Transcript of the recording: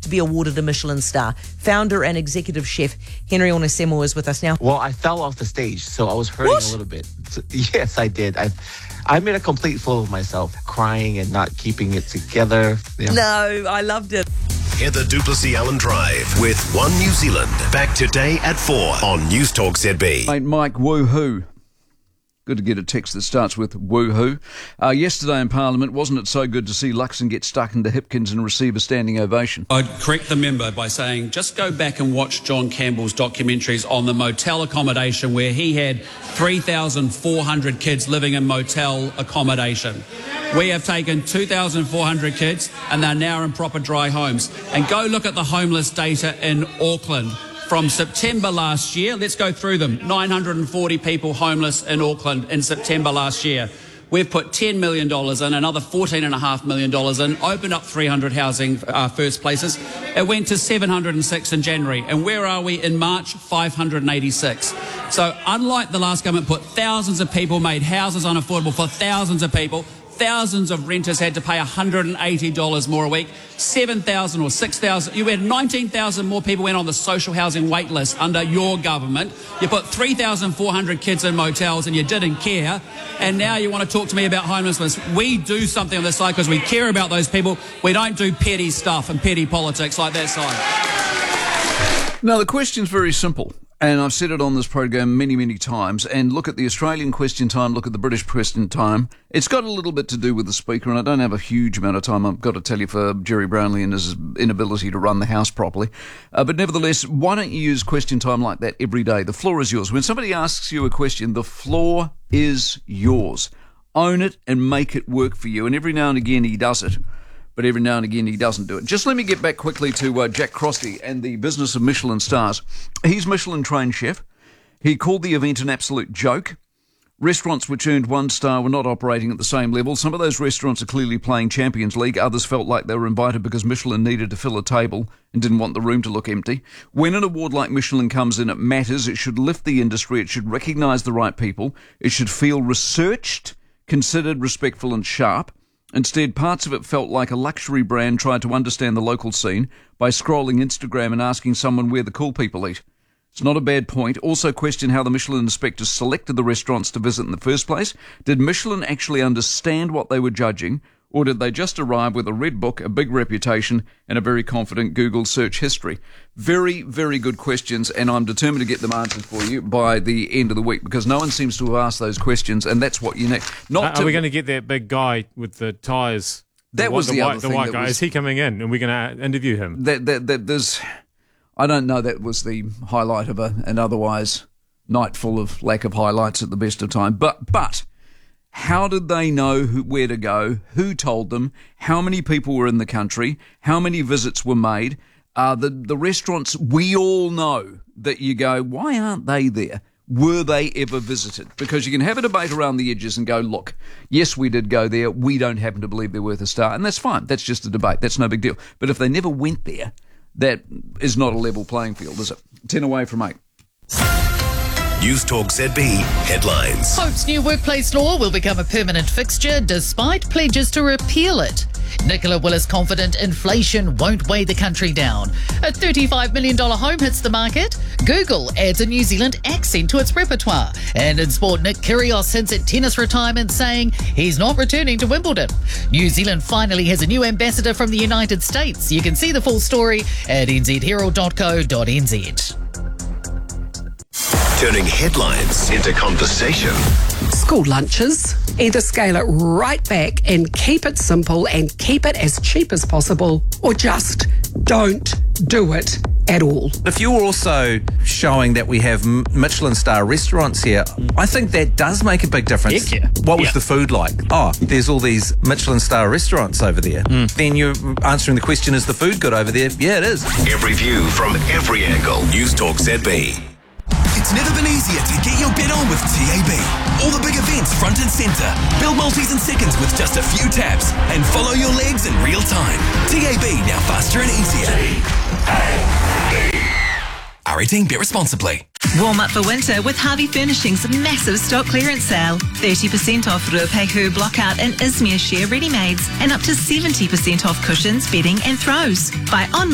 to be awarded a Michelin star. Founder and executive chef Henry Onesemo is with us now. Well, I fell off the stage, so I was hurting a little bit. So, yes, I did. I made a complete fool of myself, crying and not keeping it together. Yeah. No, I loved it. Heather du Plessis-Allen Drive with One New Zealand. Back today at 4 on News Talk ZB. Mate Mike, woohoo. Good to get a text that starts with woohoo. Yesterday in Parliament, wasn't it so good to see Luxon get stuck into Hipkins and receive a standing ovation? I'd correct the member by saying just go back and watch John Campbell's documentaries on the motel accommodation where he had 3,400 kids living in motel accommodation. We have taken 2,400 kids and they're now in proper dry homes. And go look at the homeless data in Auckland. From September last year, let's go through them. 940 people homeless in Auckland in September last year. We've put $10 million in, another $14.5 million in, opened up 300 housing first places. It went to 706 in January. And where are we in March? 586. So unlike the last government, put thousands of people, made houses unaffordable for thousands of people. Thousands of renters had to pay $180 more a week. 7,000 or 6,000. You had 19,000 more people went on the social housing wait list under your government. You put 3,400 kids in motels and you didn't care. And now you want to talk to me about homelessness. We do something on this side because we care about those people. We don't do petty stuff and petty politics like that side. Now, the question's very simple. And I've said it on this program many, many times. And look at the Australian question time, look at the British question time. It's got a little bit to do with the Speaker, and I don't have a huge amount of time, I've got to tell you, for Jerry Brownlee and his inability to run the House properly. But nevertheless, why don't you use question time like that every day? The floor is yours. When somebody asks you a question, the floor is yours. Own it and make it work for you. And every now and again he does it. But every now and again he doesn't do it. Just let me get back quickly to Jack Crosby and the business of Michelin stars. He's Michelin-trained chef. He called the event an absolute joke. Restaurants which earned 1 star were not operating at the same level. Some of those restaurants are clearly playing Champions League. Others felt like they were invited because Michelin needed to fill a table and didn't want the room to look empty. When an award like Michelin comes in, it matters. It should lift the industry. It should recognise the right people. It should feel researched, considered, respectful and sharp. Instead, parts of it felt like a luxury brand tried to understand the local scene by scrolling Instagram and asking someone where the cool people eat. It's not a bad point. Also question how the Michelin inspectors selected the restaurants to visit in the first place. Did Michelin actually understand what they were judging, or did they just arrive with a red book, a big reputation, and a very confident Google search history? Very, very good questions, and I'm determined to get them answered for you by the end of the week, because no one seems to have asked those questions, and that's what you need. Are we going to get that big guy with the tyres? That was the other thing. The white guy. Is he coming in, and we're going to interview him? I don't know. That was the highlight of an otherwise night full of lack of highlights at the best of time. But how did they know where to go? Who told them? How many people were in the country? How many visits were made? The restaurants, we all know that you go, why aren't they there? Were they ever visited? Because you can have a debate around the edges and go, look, yes, we did go there. We don't happen to believe they're worth a star. And that's fine. That's just a debate. That's no big deal. But if they never went there, that is not a level playing field, is it? 10 away from 8. News Talk ZB headlines. Hope's new workplace law will become a permanent fixture despite pledges to repeal it. Nicola Willis confident inflation won't weigh the country down. A $35 million home hits the market. Google adds a New Zealand accent to its repertoire. And in sport, Nick Kyrgios hints at tennis retirement, saying he's not returning to Wimbledon. New Zealand finally has a new ambassador from the United States. You can see the full story at nzherald.co.nz. Turning headlines into conversation. School lunches. Either scale it right back and keep it simple and keep it as cheap as possible, or just don't do it at all. If you're also showing that we have Michelin star restaurants here, I think that does make a big difference. Heck yeah. What was the food like? Oh, there's all these Michelin star restaurants over there. Then you're answering the question, is the food good over there? Yeah, it is. Every view from every angle. News Talk ZB. It's never been easier to get your bet on with TAB. All the big events front and centre. Build multis in seconds with just a few taps and follow your legs in real time. TAB, now faster and easier. R18, bet responsibly. Warm up for winter with Harvey Furnishing's massive stock clearance sale. 30% off Ruapehu Blockout and Izmir Share ready-mades and up to 70% off cushions, bedding and throws. Buy online